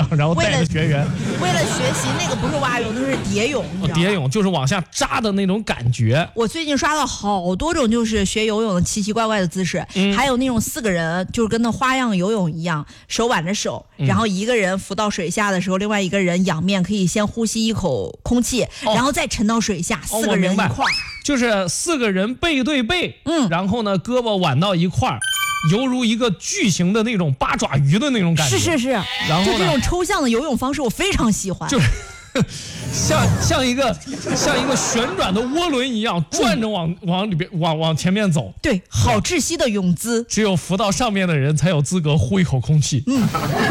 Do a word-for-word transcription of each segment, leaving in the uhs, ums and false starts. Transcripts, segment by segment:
样，然后带着学员为了学习那个不是蛙泳，那是蝶泳。 蝶泳就是往下扎的那种感觉。 我最近刷到好多种就是学游泳的奇奇怪怪的姿势，嗯、还有那种四个人就是跟那花样游泳一样，手挽着手，嗯、然后一个人浮到水下的时候，另外一个人仰面可以先呼吸一口空气，哦、然后再沉到水下，哦、四个人一块儿。 就是四个人背对背，嗯，然后呢，胳膊挽到一块儿，犹如一个巨型的那种八爪鱼的那种感觉。 是是是， 然后就这种抽象的游泳方式，我非常喜欢。 就是像像一个像一个旋转的涡轮一样转着往、嗯、往里边往往前面走。 对，好窒息的泳姿。 只有浮到上面的人才有资格呼一口空气。嗯。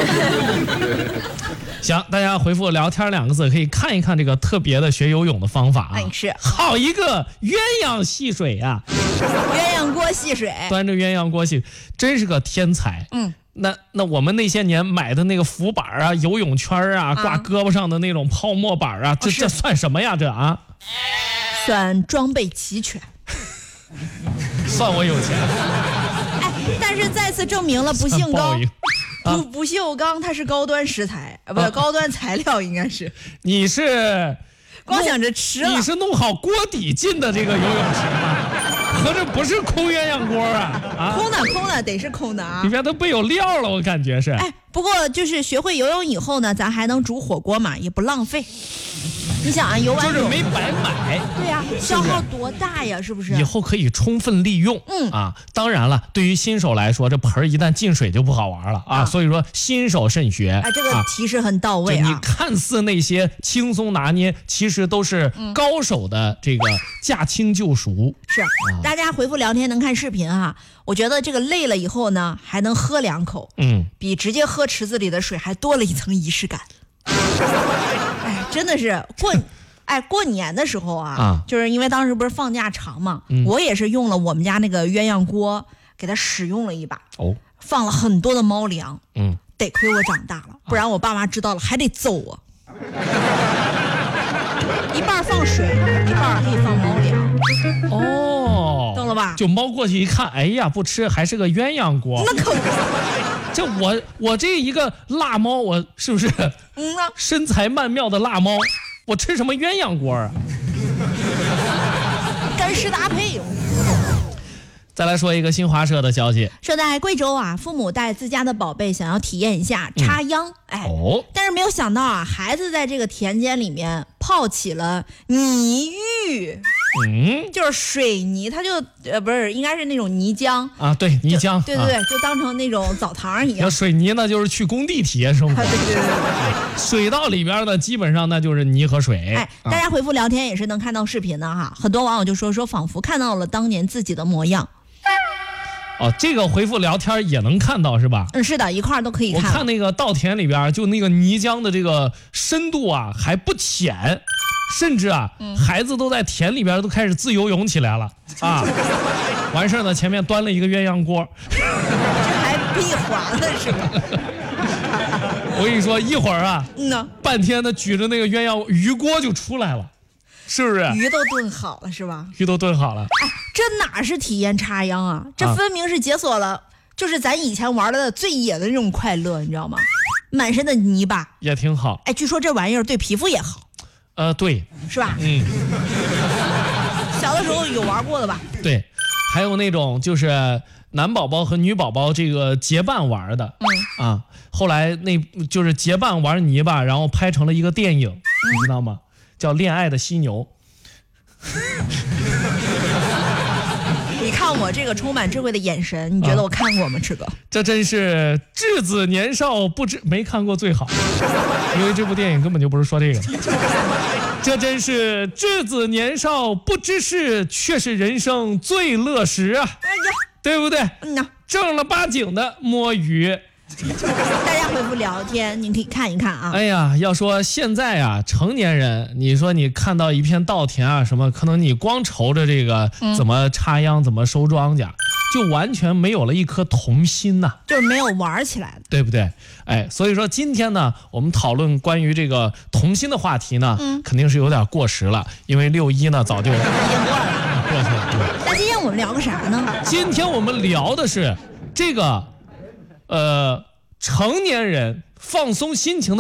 行，大家回复聊天两个字，可以看一看这个特别的学游泳的方法啊。 哎，是好一个鸳鸯戏水啊！ 鸳鸯锅戏水， 端着鸳鸯锅戏，真是个天才。嗯，那那我们那些年买的那个浮板啊、游泳圈啊、挂胳膊上的那种泡沫板啊，这、哦、这算什么呀？这啊， 算装备齐全， 算我有钱。 哎，但是再次证明了不锈钢。不不锈钢它是高端食材啊，不是、啊、高端材料，应该是。 你是光想着吃了， 你是弄好锅底进的这个游泳池吗？合着不是空鸳鸯锅啊？啊， 空的空的得是空的啊， 里边都备有料了，我感觉是。 哎，不过就是学会游泳以后呢，咱还能煮火锅嘛，也不浪费。你想啊，游完泳就是没白买， 对呀、啊，消耗多大呀，是不是？ 以后可以充分利用。嗯啊，当然了，对于新手来说，这盆一旦进水就不好玩了啊。啊所以说，新手慎学。 啊，这个提示很到位啊。 你看似那些轻松拿捏，其实都是高手的这个驾轻就熟。 是，啊、大家回复聊天能看视频哈。我觉得这个累了以后呢，还能喝两口，嗯，比直接喝池子里的水还多了一层仪式感。哎，真的是过，哎，过年的时候啊，啊就是因为当时不是放假长嘛，嗯、我也是用了我们家那个鸳鸯锅给它使用了一把，哦，放了很多的猫粮，嗯，得亏我长大了，不然我爸妈知道了还得揍我。一半放水，一半可以放猫粮。哦，懂了吧？ 就猫过去一看，哎呀，不吃，还是个鸳鸯锅。 那可不。 这我我这一个辣猫，我是不是？嗯啊。身材曼妙的辣猫，我吃什么鸳鸯锅啊？ 干湿搭配。 再来说一个新华社的消息， 说在贵州啊，父母带自家的宝贝想要体验一下插秧，嗯、哎，哦，但是没有想到啊，孩子在这个田间里面泡起了泥浴，嗯，就是水泥，它就呃不是，应该是那种泥浆啊，对，泥浆， 对对对，啊、就当成那种澡堂一样。 要水泥呢，就是去工地体验生活， 对对对对， 水稻里边呢，基本上那就是泥和水。 哎，大家回复聊天也是能看到视频的哈，很多网友就说说仿佛看到了当年自己的模样。 哦，这个回复聊天也能看到是吧？ 嗯，是的，一块都可以看。 我看那个稻田里边，就那个泥浆的这个深度啊还不浅，甚至啊，嗯、孩子都在田里边都开始自由泳起来了啊！完事儿呢，前面端了一个鸳鸯锅， 这还闭环了是吧？ 我跟你说，一会儿啊，嗯呢，半天的举着那个鸳鸯鱼锅就出来了。是不是鱼都炖好了是吧？ 鱼都炖好了。 哎，这哪是体验插秧啊？这分明是解锁了，啊、就是咱以前玩的最野的那种快乐，你知道吗？满身的泥巴也挺好。 哎，据说这玩意儿对皮肤也好。 呃，对， 是吧？嗯。小的时候有玩过的吧？ 对，还有那种就是男宝宝和女宝宝这个结伴玩的，嗯啊，后来那就是结伴玩泥巴，然后拍成了一个电影，嗯、你知道吗？叫《恋爱的犀牛》。 你看我这个充满智慧的眼神，你觉得我看过吗？赤哥， 这真是稚子年少不知，没看过最好，因为这部电影根本就不是说这个。这真是稚子年少不知事，却是人生最乐时啊！哎呀，对不对？嗯呐，正儿八经的摸鱼。 大家回复聊天，您可以看一看啊。 哎呀，要说现在啊，成年人，你说你看到一片稻田啊什么，可能你光愁着这个怎么插秧、嗯、怎么收庄稼，就完全没有了一颗童心呐、啊， 就是没有玩起来的， 对不对？哎，所以说今天呢，我们讨论关于这个童心的话题呢，嗯、肯定是有点过时了，因为六一呢早就过去了。 那今天我们聊个啥呢？ 今天我们聊的是这个。呃，成年人放松心情的